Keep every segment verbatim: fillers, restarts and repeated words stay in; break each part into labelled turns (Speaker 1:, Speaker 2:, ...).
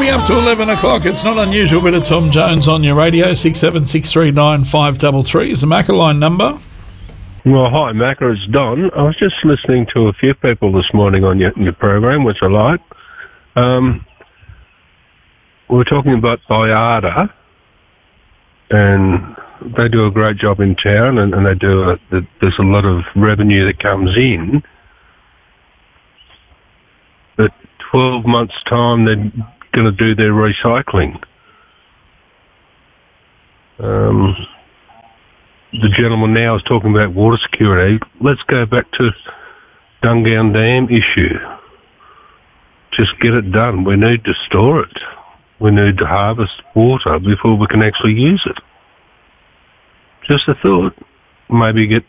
Speaker 1: Coming up to eleven o'clock, it's not unusual, bit of Tom Jones on your radio. six seven six three nine five three three is the Macca line number.
Speaker 2: Well, hi, Macca, it's Don. I was just listening to a few people this morning on your, your program, which I like. Um, we were talking about Baiada, and they do a great job in town, and, and they do a, there's a lot of revenue that comes in. But twelve months' time, they're going to do their recycling. Um... The gentleman now is talking about water security. Let's go back to Dungown Dam issue. Just get it done. We need to store it. We need to harvest water before we can actually use it. Just a thought. Maybe get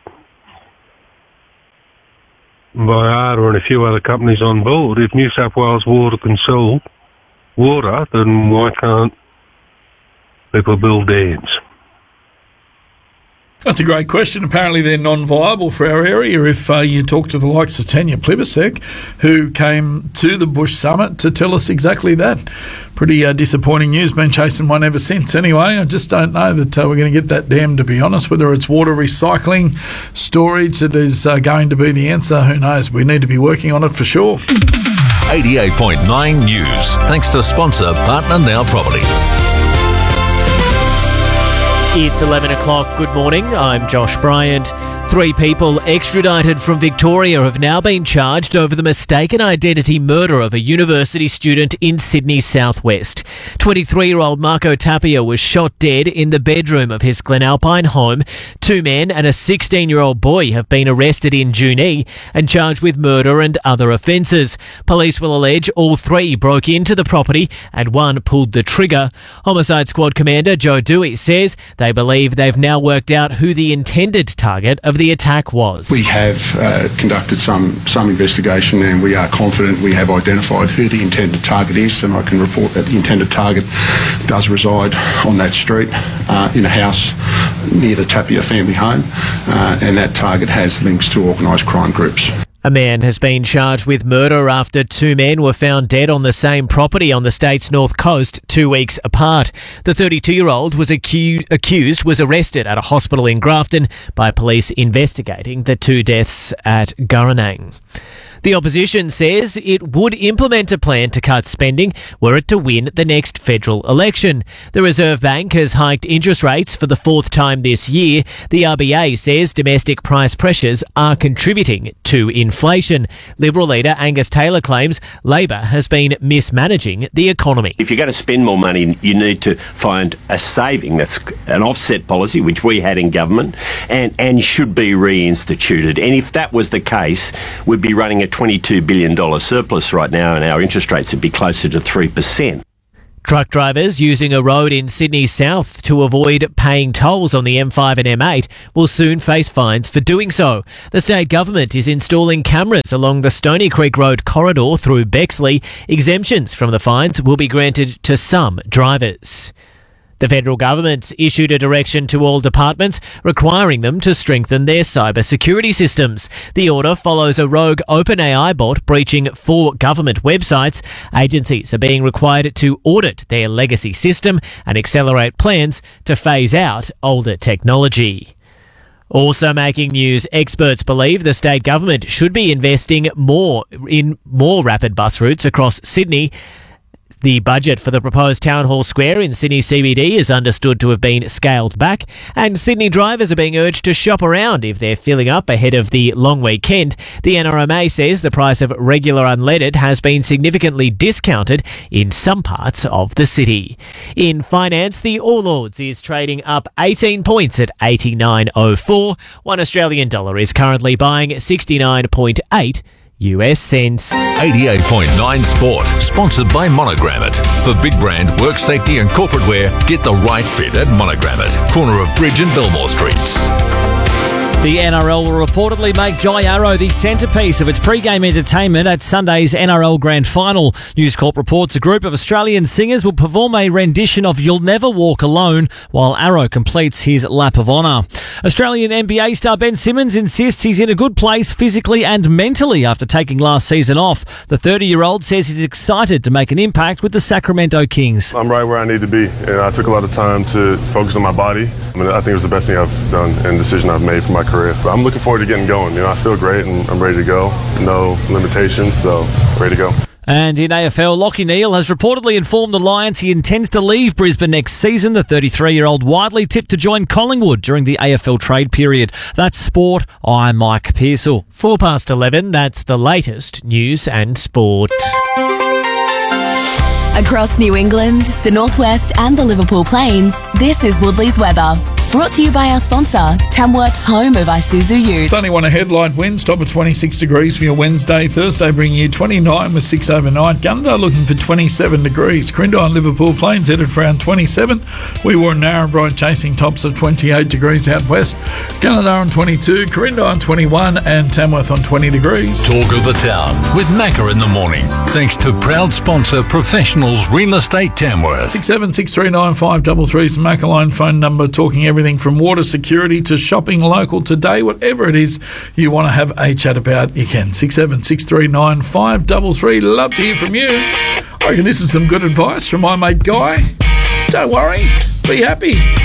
Speaker 2: Baiada and a few other companies on board. If New South Wales Water can sell water, then why can't people build dams?
Speaker 1: That's a great question. Apparently they're non-viable for our area. If uh, you talk to the likes of Tanya Plibersek, who came to the Bush Summit to tell us exactly that. Pretty uh, disappointing news. Been chasing one ever since. Anyway, I just don't know that uh, we're going to get that dam, to be honest. Whether it's water recycling, storage that is uh, going to be the answer, who knows? We need to be working on it for sure.
Speaker 3: eighty-eight point nine News. Thanks to sponsor Partner Now Property.
Speaker 4: It's eleven o'clock. Good morning. I'm Josh Bryant. Three people extradited from Victoria have now been charged over the mistaken identity murder of a university student in Sydney's southwest. twenty-three-year-old Marco Tapia was shot dead in the bedroom of his Glenalpine home. Two men and a sixteen-year-old boy have been arrested in Junee and charged with murder and other offences. Police will allege all three broke into the property and one pulled the trigger. Homicide Squad Commander Joe Dewey says they believe they've now worked out who the intended target of the attack was.
Speaker 5: We have uh, conducted some some investigation and we are confident we have identified who the intended target is, and I can report that the intended target does reside on that street uh, in a house near the Tapia family home, uh, and that target has links to organised crime groups.
Speaker 4: A man has been charged with murder after two men were found dead on the same property on the state's north coast two weeks apart. The thirty-two-year-old was acu- accused was arrested at a hospital in Grafton by police investigating the two deaths at Gurranang. The opposition says it would implement a plan to cut spending were it to win the next federal election. The Reserve Bank has hiked interest rates for the fourth time this year. The R B A says domestic price pressures are contributing to inflation. Liberal leader Angus Taylor claims Labor has been mismanaging the economy.
Speaker 6: If you're going to spend more money, you need to find a saving. That's an offset policy, which we had in government, and, and should be reinstituted. And if that was the case, we'd be running a twenty-two billion dollars surplus right now, and our interest rates would be closer to three percent.
Speaker 4: Truck drivers using a road in Sydney South to avoid paying tolls on the M five and M eight will soon face fines for doing so. The state government is installing cameras along the Stony Creek Road corridor through Bexley. Exemptions from the fines will be granted to some drivers. The federal government issued a direction to all departments requiring them to strengthen their cyber security systems. The order follows a rogue OpenAI bot breaching four government websites. Agencies are being required to audit their legacy system and accelerate plans to phase out older technology. Also making news, experts believe the state government should be investing more in more rapid bus routes across Sydney. The budget for the proposed Town Hall Square in Sydney C B D is understood to have been scaled back, and Sydney drivers are being urged to shop around if they're filling up ahead of the long weekend. The N R M A says the price of regular unleaded has been significantly discounted in some parts of the city. In finance, the All Ords is trading up eighteen points at eighty-nine oh four. One Australian dollar is currently buying sixty-nine point eight U S cents.
Speaker 3: eighty-eight point nine Sport, sponsored by Monogram It. For big brand, work safety and corporate wear, get the right fit at Monogram It, corner of Bridge and Belmore Streets.
Speaker 7: The N R L will reportedly make Jai Arrow the centrepiece of its pre-game entertainment at Sunday's N R L Grand Final. News Corp reports a group of Australian singers will perform a rendition of You'll Never Walk Alone while Arrow completes his lap of honour. Australian N B A star Ben Simmons insists he's in a good place physically and mentally after taking last season off. The thirty-year-old says he's excited to make an impact with the Sacramento Kings.
Speaker 8: I'm right where I need to be, and I took a lot of time to focus on my body. I mean, I think it was the best thing I've done and decision I've made for my career. But I'm looking forward to getting going. You know, I feel great and I'm ready to go. No limitations, so ready to go.
Speaker 7: And in A F L, Lachie Neale has reportedly informed the Lions he intends to leave Brisbane next season. The thirty-three-year-old widely tipped to join Collingwood during the A F L trade period. That's sport. I'm Mike Pearsall.
Speaker 4: Four past eleven, that's the latest news and sport.
Speaker 9: Across New England, the Northwest and the Liverpool Plains, this is Woodley's weather. Brought to you by our sponsor, Tamworth's home of Isuzu Utes.
Speaker 1: Sunny one ahead, light winds, top of twenty-six degrees for your Wednesday. Thursday bringing you twenty-nine with six overnight. Gunnedah looking for twenty-seven degrees. Crindle and Liverpool Plains headed for around twenty-seven. We were in Narrabri chasing tops of twenty-eight degrees out west. Gunnedah on twenty-two, Corinda on twenty-one and Tamworth on twenty degrees.
Speaker 3: Talk of the Town with Macca in the morning. Thanks to proud sponsor Professionals Real Estate Tamworth.
Speaker 1: six seven six three nine five three three is the Macca phone number, talking everything from water security to shopping local today. Whatever it is you want to have a chat about, you can. six seven six three nine five three three. Love to hear from you. I reckon this is some good advice from my mate Guy. Don't worry, be happy.